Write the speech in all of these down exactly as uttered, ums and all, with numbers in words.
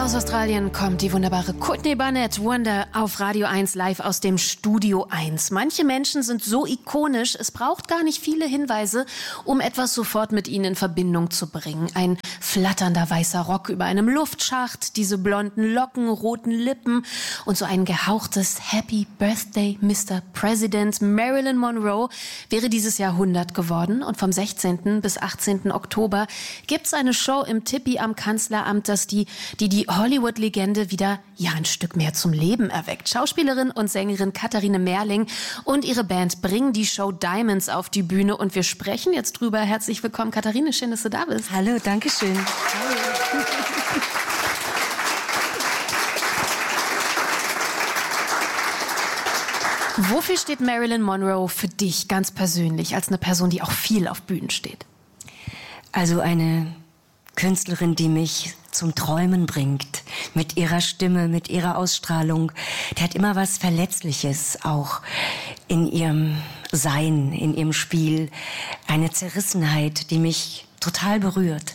Aus Australien kommt die wunderbare Courtney Barnett, Wonder, auf Radio eins live aus dem Studio eins. Manche Menschen sind so ikonisch, es braucht gar nicht viele Hinweise, um etwas sofort mit ihnen in Verbindung zu bringen. Ein flatternder weißer Rock über einem Luftschacht, diese blonden Locken, roten Lippen und so ein gehauchtes Happy Birthday, Mister President. Marilyn Monroe wäre dieses Jahr hundert geworden und vom sechzehnten bis achtzehnten Oktober gibt's eine Show im Tippi am Kanzleramt, dass die, die die Hollywood-Legende wieder ja ein Stück mehr zum Leben erweckt. Schauspielerin und Sängerin Katharine Merling und ihre Band bringen die Show Diamonds auf die Bühne und wir sprechen jetzt drüber. Herzlich willkommen, Katharine, schön, dass du da bist. Hallo, danke schön. Hallo. Wofür steht Marilyn Monroe für dich ganz persönlich, als eine Person, die auch viel auf Bühnen steht? Also eine Künstlerin, die mich zum Träumen bringt, mit ihrer Stimme, mit ihrer Ausstrahlung. Die hat immer was Verletzliches auch in ihrem Sein, in ihrem Spiel. Eine Zerrissenheit, die mich total berührt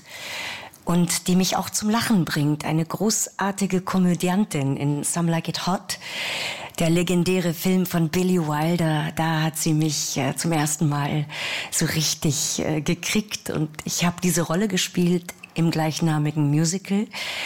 und die mich auch zum Lachen bringt. Eine großartige Komödiantin in Some Like It Hot. Der legendäre Film von Billy Wilder, da hat sie mich äh, zum ersten Mal so richtig äh, gekriegt. Und ich habe diese Rolle gespielt im gleichnamigen Musical.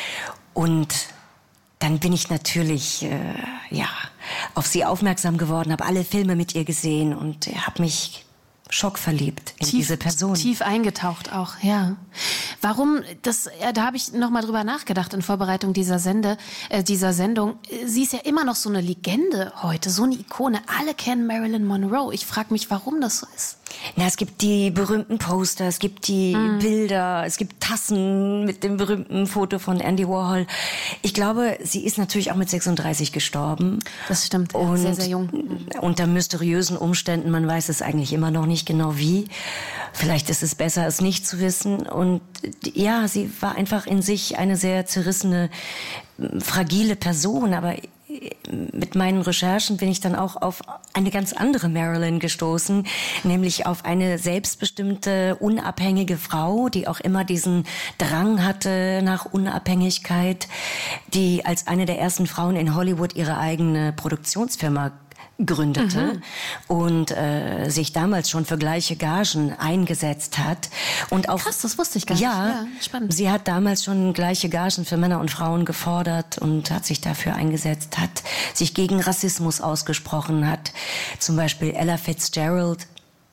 Und dann bin ich natürlich äh, ja, auf sie aufmerksam geworden, habe alle Filme mit ihr gesehen und habe mich schockverliebt in tief, diese Person. Tief eingetaucht auch, ja. Warum, das, ja, da habe ich noch mal drüber nachgedacht in Vorbereitung dieser Sende, äh, dieser Sendung. Sie ist ja immer noch so eine Legende heute, so eine Ikone. Alle kennen Marilyn Monroe. Ich frage mich, warum das so ist. Na, es gibt die berühmten Poster, es gibt die mm. Bilder, es gibt Tassen mit dem berühmten Foto von Andy Warhol. Ich glaube, sie ist natürlich auch mit sechsunddreißig gestorben. Das stimmt, und sehr, sehr jung. Unter mysteriösen Umständen, man weiß es eigentlich immer noch nicht genau wie. Vielleicht ist es besser, es nicht zu wissen. Und ja, sie war einfach in sich eine sehr zerrissene, fragile Person, aber mit meinen Recherchen bin ich dann auch auf eine ganz andere Marilyn gestoßen, nämlich auf eine selbstbestimmte, unabhängige Frau, die auch immer diesen Drang hatte nach Unabhängigkeit, die als eine der ersten Frauen in Hollywood ihre eigene Produktionsfirma gründete mhm. und äh, sich damals schon für gleiche Gagen eingesetzt hat. Und auch, krass, das wusste ich gar ja, nicht. Ja, spannend. Sie hat damals schon gleiche Gagen für Männer und Frauen gefordert und hat sich dafür eingesetzt, hat sich gegen Rassismus ausgesprochen, hat zum Beispiel Ella Fitzgerald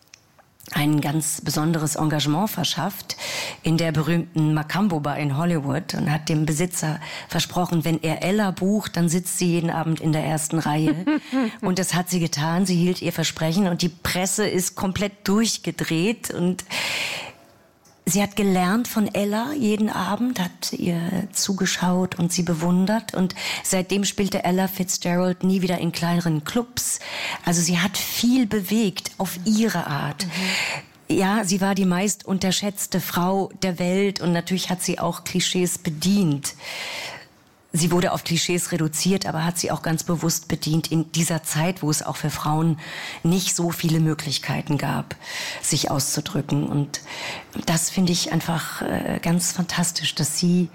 ein ganz besonderes Engagement verschafft in der berühmten Macambo Bar in Hollywood und hat dem Besitzer versprochen, wenn er Ella bucht, dann sitzt sie jeden Abend in der ersten Reihe. Und das hat sie getan, sie hielt ihr Versprechen und die Presse ist komplett durchgedreht und sie hat gelernt von Ella jeden Abend, hat ihr zugeschaut und sie bewundert und seitdem spielte Ella Fitzgerald nie wieder in kleineren Clubs. Also sie hat viel bewegt auf ihre Art. Mhm. Ja, sie war die meist unterschätzte Frau der Welt und natürlich hat sie auch Klischees bedient. Sie wurde auf Klischees reduziert, aber hat sie auch ganz bewusst bedient in dieser Zeit, wo es auch für Frauen nicht so viele Möglichkeiten gab, sich auszudrücken. Und das finde ich einfach äh, ganz fantastisch, dass sie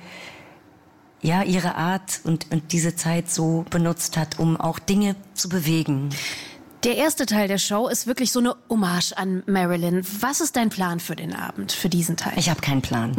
ja ihre Art und, und diese Zeit so benutzt hat, um auch Dinge zu bewegen. Der erste Teil der Show ist wirklich so eine Hommage an Marilyn. Was ist dein Plan für den Abend, für diesen Teil? Ich habe keinen Plan.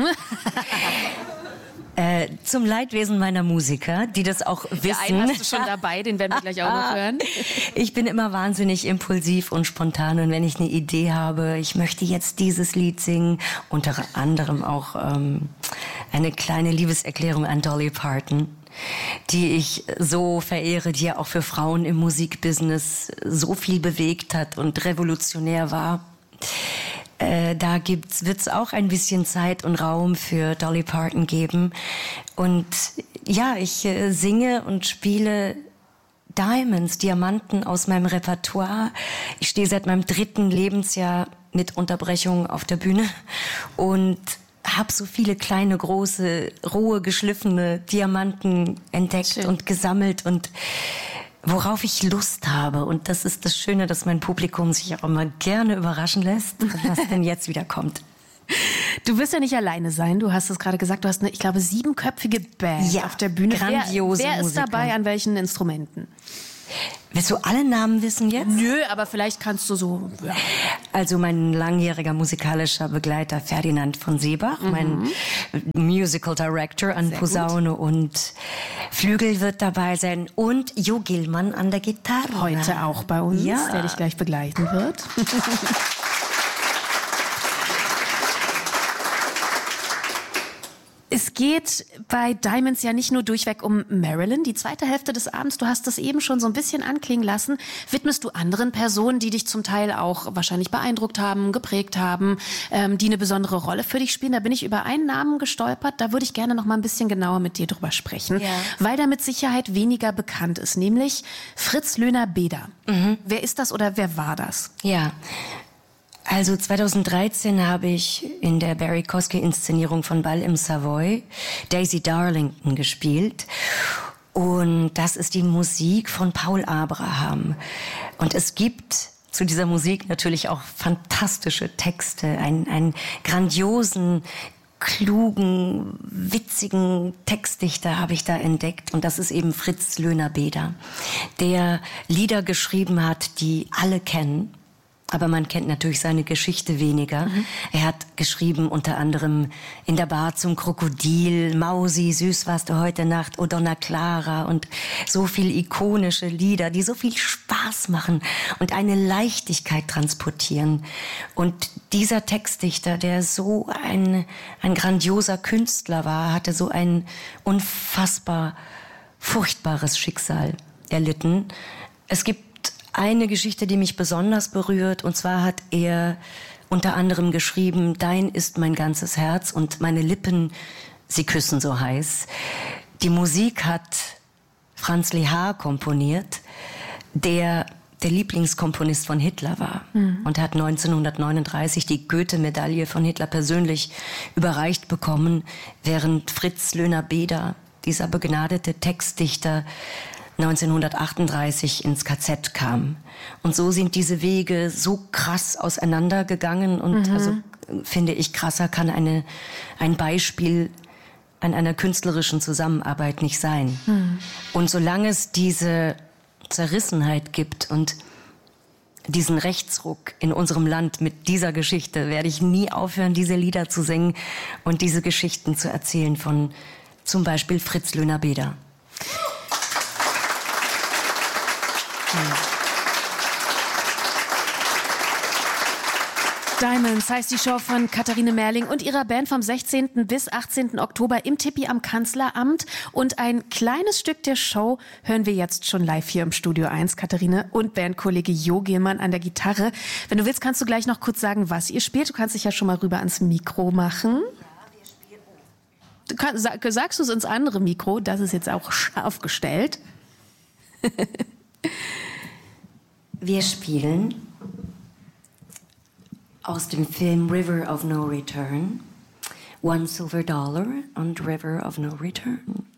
Äh, zum Leidwesen meiner Musiker, die das auch wissen. Ja, einen hast du schon dabei, den werden wir gleich auch noch hören. Ich bin immer wahnsinnig impulsiv und spontan und wenn ich eine Idee habe, ich möchte jetzt dieses Lied singen, unter anderem auch ähm, eine kleine Liebeserklärung an Dolly Parton, die ich so verehre, die ja auch für Frauen im Musikbusiness so viel bewegt hat und revolutionär war. Äh, da gibt's, wird's auch ein bisschen Zeit und Raum für Dolly Parton geben. Und ja, ich äh, singe und spiele Diamonds, Diamanten aus meinem Repertoire. Ich stehe seit meinem dritten Lebensjahr mit Unterbrechungen auf der Bühne und habe so viele kleine, große, rohe, geschliffene Diamanten entdeckt Schön. und gesammelt und worauf ich Lust habe. Und das ist das Schöne, dass mein Publikum sich auch immer gerne überraschen lässt, was denn jetzt wieder kommt. Du wirst ja nicht alleine sein. Du hast es gerade gesagt, du hast eine, ich glaube, siebenköpfige Band ja, auf der Bühne. Grandiose Wer, wer ist Musiker. dabei, an welchen Instrumenten? Willst du alle Namen wissen jetzt? Nö, aber vielleicht kannst du so... Ja. Also mein langjähriger musikalischer Begleiter Ferdinand von Seebach, mhm. mein Musical Director an Sehr Posaune gut. Und Flügel wird dabei sein und Jo Gillmann an der Gitarre. Heute auch bei uns, ja. Der dich gleich begleiten wird. Es geht bei Diamonds ja nicht nur durchweg um Marilyn. Die zweite Hälfte des Abends, du hast das eben schon so ein bisschen anklingen lassen, widmest du anderen Personen, die dich zum Teil auch wahrscheinlich beeindruckt haben, geprägt haben, ähm, die eine besondere Rolle für dich spielen. Da bin ich über einen Namen gestolpert, da würde ich gerne noch mal ein bisschen genauer mit dir drüber sprechen, ja. Weil der mit Sicherheit weniger bekannt ist, nämlich Fritz Löhner-Beder. Mhm. Wer ist das oder wer war das? Ja, also zweitausenddreizehn habe ich in der Barry Kosky-Inszenierung von Ball im Savoy Daisy Darlington gespielt. Und das ist die Musik von Paul Abraham. Und es gibt zu dieser Musik natürlich auch fantastische Texte, einen, einen grandiosen, klugen, witzigen Textdichter habe ich da entdeckt. Und das ist eben Fritz Löhner-Beder, der Lieder geschrieben hat, die alle kennen. Aber man kennt natürlich seine Geschichte weniger. Mhm. Er hat geschrieben unter anderem In der Bar zum Krokodil, Mausi, Süß warst du heute Nacht, O Donna Clara und so viel ikonische Lieder, die so viel Spaß machen und eine Leichtigkeit transportieren. Und dieser Textdichter, der so ein, ein grandioser Künstler war, hatte so ein unfassbar furchtbares Schicksal erlitten. Es gibt eine Geschichte, die mich besonders berührt, und zwar hat er unter anderem geschrieben, Dein ist mein ganzes Herz und meine Lippen, sie küssen so heiß. Die Musik hat Franz Lehár komponiert, der der Lieblingskomponist von Hitler war, mhm. und hat neunzehnhundertneununddreißig die Goethe-Medaille von Hitler persönlich überreicht bekommen, während Fritz Löhner-Beder, dieser begnadete Textdichter, neunzehnhundertachtunddreißig ins K Z kam. Und so sind diese Wege so krass auseinandergegangen und mhm. also finde ich, krasser kann eine, ein Beispiel an einer künstlerischen Zusammenarbeit nicht sein. Mhm. Und solange es diese Zerrissenheit gibt und diesen Rechtsruck in unserem Land mit dieser Geschichte, werde ich nie aufhören, diese Lieder zu singen und diese Geschichten zu erzählen von zum Beispiel Fritz Löhner-Beder. Diamonds heißt die Show von Katharine Merling und ihrer Band vom sechzehnten bis achtzehnten Oktober im Tippi am Kanzleramt. Und ein kleines Stück der Show hören wir jetzt schon live hier im Studio eins. Katharine und Bandkollege Jo Gillmann an der Gitarre. Wenn du willst, kannst du gleich noch kurz sagen, was ihr spielt. Du kannst dich ja schon mal rüber ans Mikro machen. Du kannst, sag, sagst du es ins andere Mikro? Das ist jetzt auch scharf gestellt. Wir spielen aus dem Film River of No Return, One Silver Dollar und River of No Return.